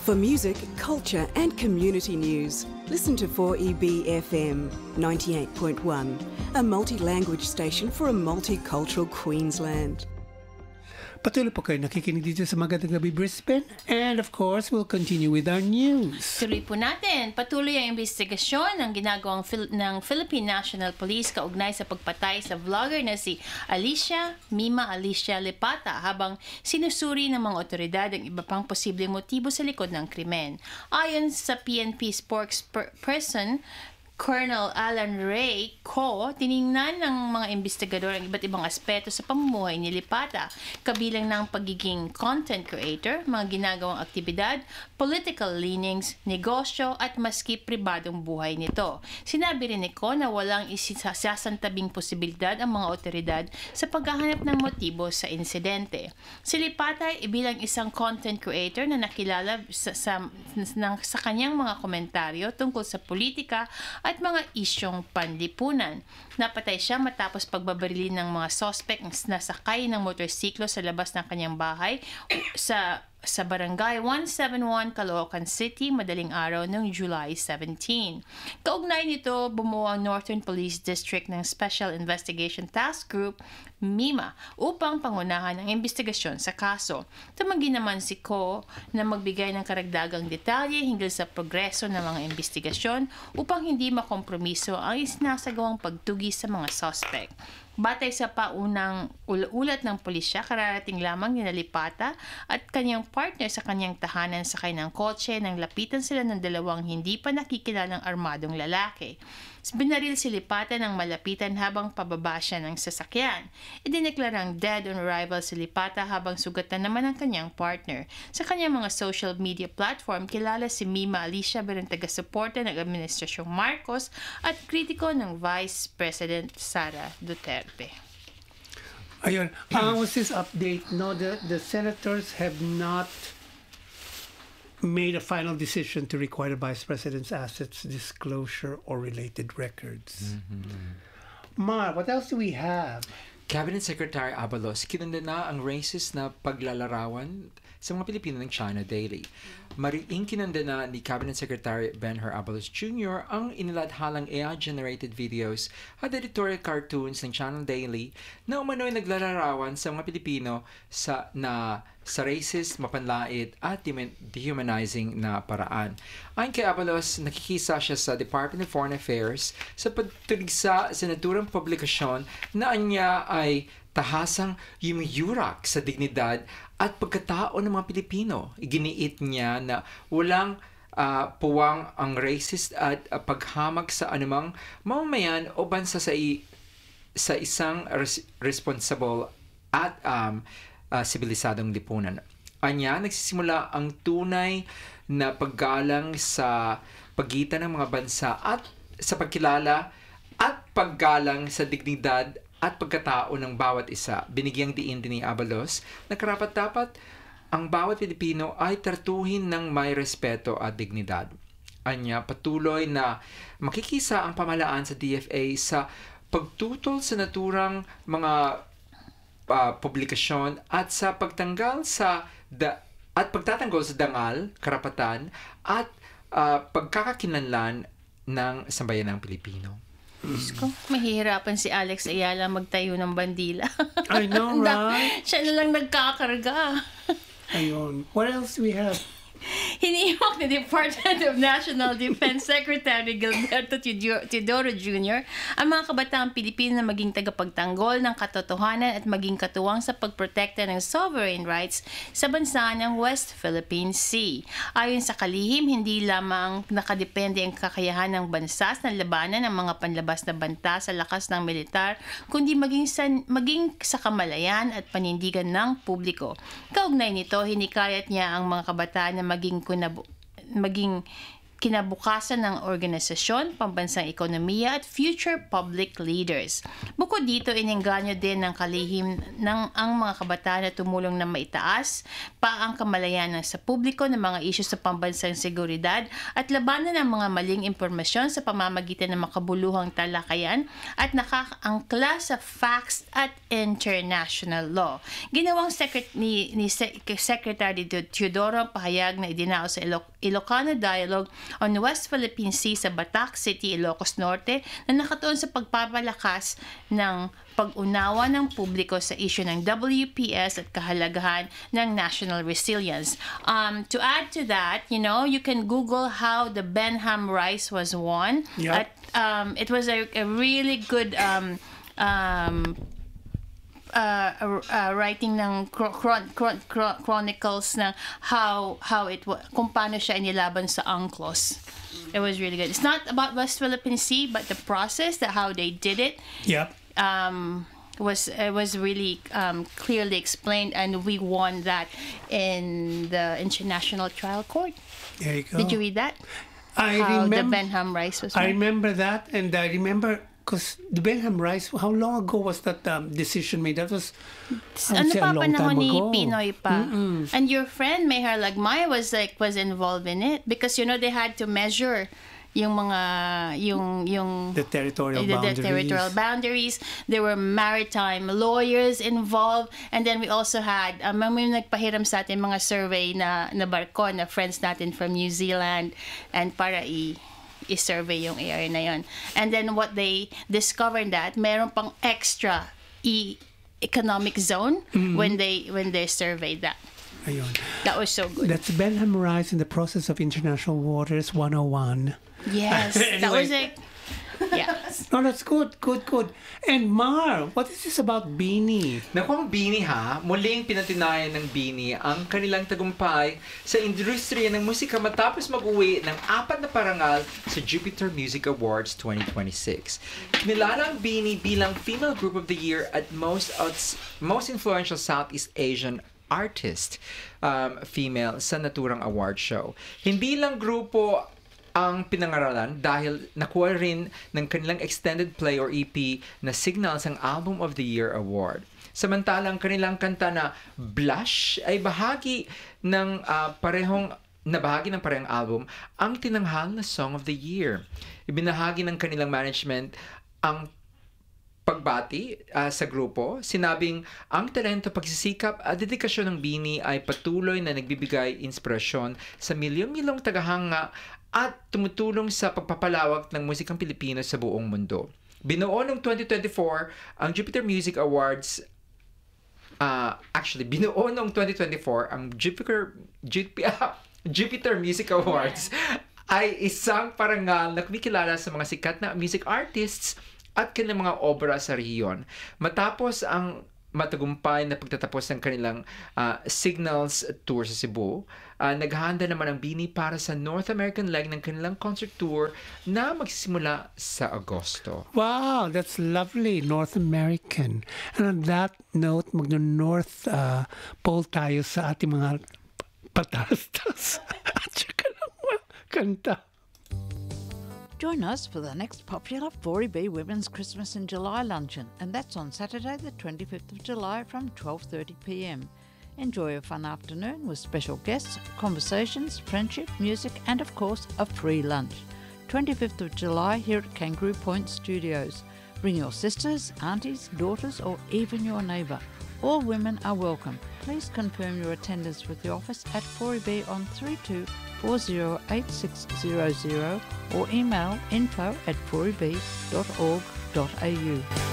For music, culture and community news, listen to 4EB FM 98.1, a multi-language station for a multicultural Queensland. Patuloy po kayo nakikinig dito sa Magandang Gabi Brisbane, and of course, we'll continue with our news. Tuloy po natin. Patuloy ang investigasyon ng ginagawang ng Philippine National Police kaugnay sa pagpatay sa vlogger na si Mima Alicia Lipata habang sinusuri ng mga otoridad ang iba pang posibleng motibo sa likod ng krimen. Ayon sa PNP spokesperson, Colonel Alan Ray Co, tiningnan ng mga investigador ang iba't ibang aspeto sa pamumuhay ni Lipata, kabilang ng pagiging content creator, mga ginagawang aktibidad, political leanings, negosyo at maski pribadong buhay nito. Sinabi rin ni Co na walang isasantabing posibilidad ang mga otoridad sa paghahanap ng motibo sa insidente. Si Lipata ay bilang isang content creator na nakilala sa kanyang mga komentaryo tungkol sa politika at mga isyong panlipunan. Napatay siya matapos pagbabarili ng mga suspect na sakay ng motorsiklo sa labas ng kanyang bahay sa Barangay 171, Caloocan City, madaling araw noong July 17. Kaugnay nito, bumuo ang Northern Police District ng Special Investigation Task Group, MIMA, upang pangunahan ang investigasyon sa kaso. Tumanggi naman si Co na magbigay ng karagdagang detalye hinggil sa progreso ng mga investigasyon upang hindi makompromiso ang isinasagawang pagtugi sa mga suspect. Batay sa paunang ulat ng pulisya, kararating lamang ni Lipata at kanyang partner sa kanyang tahanan sakay ng kotse nang lapitan sila ng dalawang hindi pa nakikilalang armadong lalaki. Binaril si Lipata ng malapitan habang pababa siya ng sasakyan. Idineklarang dead on arrival si Lipata habang sugatan naman ang kanyang partner. Sa kanyang mga social media platform, kilala si Mima Alicia bilang taga-suporta ng Administrasyong Marcos at kritiko ng Vice President Sara Duterte. Ayun, was this update? No, the senators have not made a final decision to require the Vice President's assets disclosure or related records. Mar, what else do we have? Cabinet Secretary Abalos kinunda na ang racist na paglalarawan sa mga Pilipino ng China Daily. Mariing kinunda na ni Cabinet Secretary Ben-Hur Abalos Jr. ang iniladhalang AI-generated videos at editorial cartoons ng China Daily na umano'y naglalarawan sa mga Pilipino sa racist, mapanlait at dehumanizing na paraan. Ayon kay Abalos, nakikisa siya sa Department of Foreign Affairs sa pagtuligsa sa naturang publikasyon na anya ay tahasang yumiyurak sa dignidad at pagkatao ng mga Pilipino. Iginiit niya na walang puwang ang racist at paghamag sa anumang mamamayan o bansa sa isang responsible at sibilisadong lipunan. Anya, nagsisimula ang tunay na paggalang sa pagitan ng mga bansa at sa pagkilala at paggalang sa dignidad at pagkatao ng bawat isa. Binigyang diin din ni Abalos na karapat-dapat ang bawat Pilipino ay tratuhin ng may respeto at dignidad. Anya, patuloy na makikisa ang pamahalaan sa DFA sa pagtutol sa naturang mga publikasyon at sa pagtatanggol sa dangal, karapatan at pagkakakinlanlan ng sambayanang Pilipino. Diyos ko, mahihirapan si Alex Ayala magtayo ng bandila. I know, right? Siya na lang nagkakarga. Ayun. What else do we have? Hinihiwag ni Department of National Defense Secretary Gilberto Teodoro Jr. ang mga kabataang Pilipino na maging tagapagtanggol ng katotohanan at maging katuwang sa pagprotekta ng sovereign rights sa bansa ng West Philippine Sea. Ayon sa kalihim, hindi lamang nakadepende ang kakayahan ng bansa sa labanan ng mga panlabas na banta sa lakas ng militar, kundi maging sa kamalayan at panindigan ng publiko. Kaugnay nito, hinikayat niya ang mga kabataan na maging kinabukasan ng organisasyon, pambansang ekonomiya at future public leaders. Bukod dito, inengganyo din ng kalihim ng ang mga kabataan na tumulong na maitaas pa ang kamalayan sa publiko ng mga isyu sa pambansang seguridad at labanan ng mga maling impormasyon sa pamamagitan ng makabuluhang talakayan at nakakaangkla sa facts at international law. Ginawang ni Secretary Teodoro ang pahayag na idinao sa Ilocano Dialogue on West Philippine Sea sa Batac City, Ilocos Norte na nakatuon sa pagpapalakas ng pag-unawa ng publiko sa issue ng WPS at kahalagahan ng national resilience. To add to that, you can Google how the Benham Rice was won. Yep. It was a really good writing ng chronicles na how kung paano siya inilaban sa UNCLOS. It was really good. It's not about West Philippine Sea, but the process, how they did it. Yep. Was really clearly explained, and we won that in the International Trial Court. There you go. Did you read that? How the Benham Rice was won? I remember that, and I remember because the Benham Rice, how long ago was that decision made? That was a long time ni ago. Pinoy pa. And your friend Mayhar Lagmay was involved in it because they had to measure yung the territorial boundaries. There were maritime lawyers involved, and then we also had may nagpahiram sa atin mga survey na barko na friends natin from New Zealand, and para i-survey yung area na yon. And then what they discovered that meron pang extra economic zone when they surveyed that. Ayun. That was so good. That's Benham Rice in the Process of International Waters 101. Yes. Anyway. That was it. Yeah. No, that's good. And Mar, what is this about BINI? Naku, ang BINI muling pinatunayan ng BINI ang kanilang tagumpay sa industriya ng musika matapos mag-uwi ng 4 na parangal sa Jupiter Music Awards 2026. Kinilala ang BINI bilang Female Group of the Year at Most Influential Southeast Asian Artist female sa naturang award show. Hindi lang grupo ang pinangaralan dahil nakuha rin ng kanilang extended play or EP na Signals ang Album of the Year Award. Samantalang kanilang kanta na Blush ay bahagi ng parehong album ang tinanghal na Song of the Year. Ibinahagi ng kanilang management ang pagbati sa grupo, sinabing ang talento, pagsisikap at dedikasyon ng BINI ay patuloy na nagbibigay inspirasyon sa milyong-milyong tagahanga at tumutulong sa pagpapalawak ng musikang Pilipino sa buong mundo. Binuo noong 2024 ang Jupiter Music Awards. Binuo noong 2024 ang Jupiter Music Awards ay isang parangal na kumikilala sa mga sikat na music artists at kanilang mga obra sa rehiyon. Matapos ang matagumpay na pagtatapos ng kanilang Signals tour sa Cebu, naghahanda naman ang BINI para sa North American leg ng kanilang concert tour na magsisimula sa Agosto. Wow, that's lovely. North American. And on that note, magno-North Pole tayo sa ating mga patastas. At saka lang kanta. Join us for the next popular 4EB Women's Christmas in July luncheon, and that's on Saturday the 25th of July from 12:30 p.m. Enjoy a fun afternoon with special guests, conversations, friendship, music, and of course a free lunch. 25th of July here at Kangaroo Point Studios. Bring your sisters, aunties, daughters, or even your neighbour. All women are welcome. Please confirm your attendance with the office at 4EB on 32408600 or email info@4eb.org.au.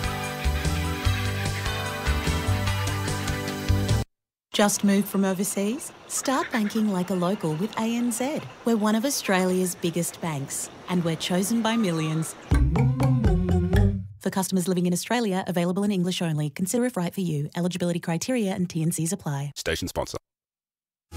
Just moved from overseas? Start banking like a local with ANZ. We're one of Australia's biggest banks, and we're chosen by millions. For customers living in Australia, available in English only. Consider if right for you. Eligibility criteria and T&Cs apply. Station sponsor.